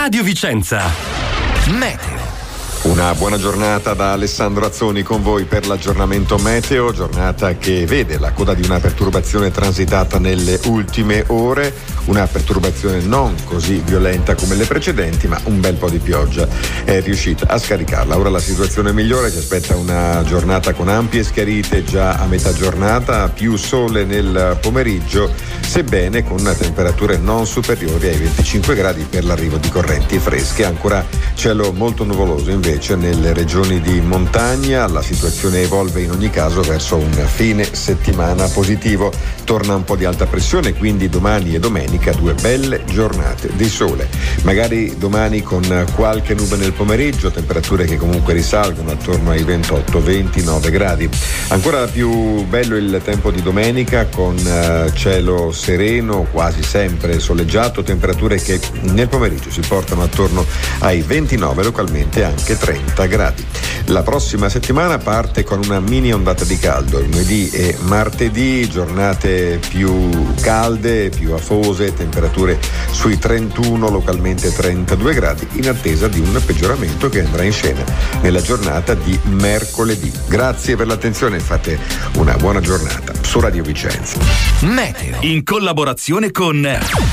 Radio Vicenza. Meteo. Una buona giornata da Alessandro Azzoni con voi per l'aggiornamento meteo, giornata che vede la coda di una perturbazione transitata nelle ultime ore, una perturbazione non così violenta come le precedenti, ma un bel po' di pioggia è riuscita a scaricarla. Ora la situazione migliore, ci aspetta una giornata con ampie schiarite già a metà giornata, più sole nel pomeriggio, sebbene con temperature non superiori ai 25 gradi per l'arrivo di correnti fresche. Ancora cielo molto nuvoloso invece nelle regioni di montagna. La situazione evolve in ogni caso verso un fine settimana positivo. Torna un po' di alta pressione, quindi domani e domenica due belle giornate di sole. Magari domani con qualche nube nel pomeriggio, temperature che comunque risalgono attorno ai 28-29 gradi. Ancora più bello il tempo di domenica con cielo sereno, quasi sempre soleggiato, temperature che nel pomeriggio si portano attorno ai 29, localmente anche 30 gradi. La prossima settimana parte con una mini ondata di caldo, lunedì e martedì, giornate più calde, più afose, temperature sui 31, localmente 32 gradi, in attesa di un peggioramento che andrà in scena nella giornata di mercoledì. Grazie per l'attenzione e fate una buona giornata su Radio Vicenza. Meteo, in collaborazione con...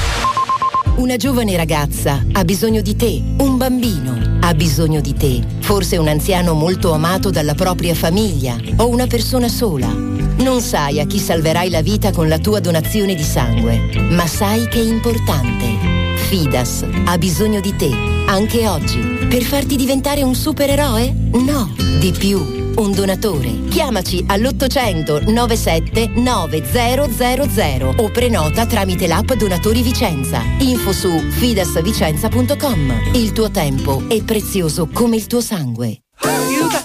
Una giovane ragazza ha bisogno di te, un bambino ha bisogno di te, forse un anziano molto amato dalla propria famiglia o una persona sola. Non sai a chi salverai la vita con la tua donazione di sangue, ma sai che è importante. Fidas ha bisogno di te, anche oggi, per farti diventare un supereroe? No, di più. Un donatore. Chiamaci all'800 97 9000 o prenota tramite l'app Donatori Vicenza. Info su fidasvicenza.com. Il tuo tempo è prezioso come il tuo sangue.